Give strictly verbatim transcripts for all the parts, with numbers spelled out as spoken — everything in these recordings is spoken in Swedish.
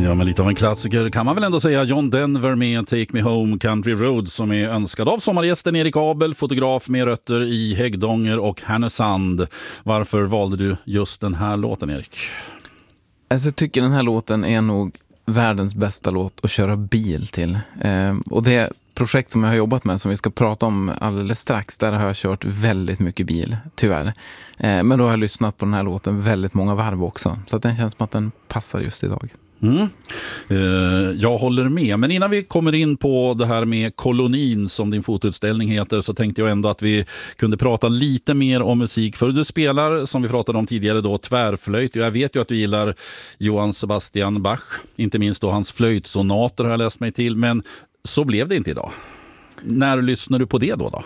Ja, men lite av en klassiker kan man väl ändå säga. John Denver med Take Me Home Country Road, som är önskad av sommargästen Erik Abel, fotograf med rötter i Häggdånger och Härnösand. Varför valde du just den här låten, Erik? Alltså, jag tycker den här låten är nog världens bästa låt att köra bil till. Eh, och det projekt som jag har jobbat med, som vi ska prata om alldeles strax, där har jag kört väldigt mycket bil, tyvärr. Eh, men då har jag lyssnat på den här låten väldigt många varv också. Så att den känns som att den passar just idag. Mm. Eh, jag håller med. Men innan vi kommer in på det här med Kolonin, som din fotoutställning heter, så tänkte jag ändå att vi kunde prata lite mer om musik. För du spelar, som vi pratade om tidigare då, tvärflöjt. Jag vet ju att du gillar Johann Sebastian Bach, inte minst då hans flöjtsonater har jag läst mig till. Men så blev det inte idag. När lyssnar du på det då då?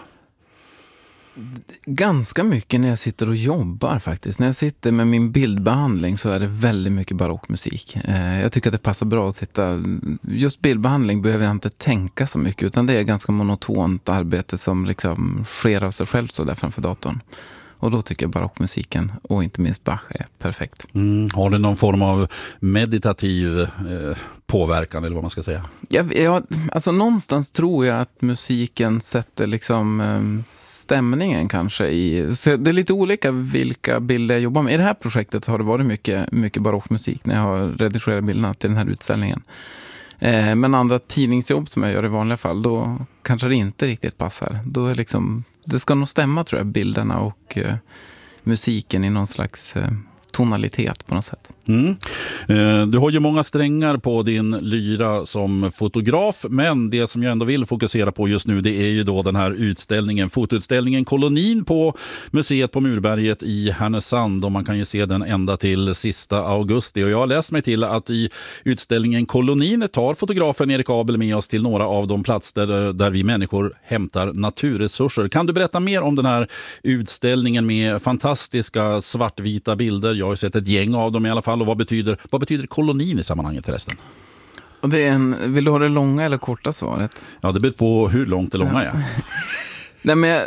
Ganska mycket när jag sitter och jobbar faktiskt. När jag sitter med min bildbehandling så är det väldigt mycket barockmusik. Eh, jag tycker att det passar bra att sitta... Just bildbehandling behöver jag inte tänka så mycket, utan det är ganska monotont arbete som liksom sker av sig själv så där framför datorn. Och då tycker jag barockmusiken, och inte minst Bach, är perfekt. Mm. Har du någon form av meditativ eh, påverkan, eller vad man ska säga? Ja, ja, alltså någonstans tror jag att musiken sätter liksom eh, stämningen kanske i... Så det är lite olika vilka bilder jag jobbar med. I det här projektet har det varit mycket, mycket barockmusik när jag har redigerat bilderna till den här utställningen. Eh, men andra tidningsjobb som jag gör i vanliga fall, då kanske det inte riktigt passar. Då är liksom, det ska nog stämma, tror jag, bilderna och eh, musiken i någon slags eh, tonalitet på något sätt. Mm. Eh, du har ju många strängar på din lyra som fotograf, men det som jag ändå vill fokusera på just nu, det är ju då den här utställningen, fotoutställningen Kolonin på museet på Murberget i Härnösand, och man kan ju se den ända till sista augusti. Och jag har läst mig till att i utställningen Kolonin tar fotografen Erik Abel med oss till några av de platser där, där vi människor hämtar naturresurser. Kan du berätta mer om den här utställningen med fantastiska svartvita bilder? Jag har sett ett gäng av dem i alla fall. Och vad betyder, vad betyder kolonin i sammanhanget förresten? Och det är en, vill du ha det långa eller korta svaret? Ja, det beror på hur långt det långa är. Nej, men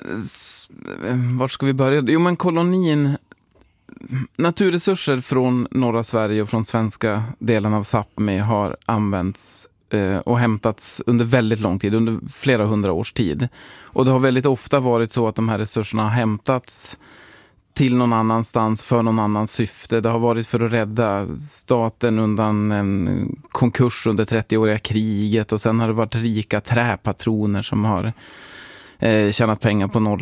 vart ska vi börja? Jo, men kolonin, naturresurser från norra Sverige och från svenska delen av Sápmi har använts eh, och hämtats under väldigt lång tid, under flera hundra års tid. Och det har väldigt ofta varit så att de här resurserna har hämtats till någon annanstans för någon annans syfte. Det har varit för att rädda staten undan en konkurs under trettioåriga kriget, och sen har det varit rika träpatroner som har eh, tjänat pengar på Norrland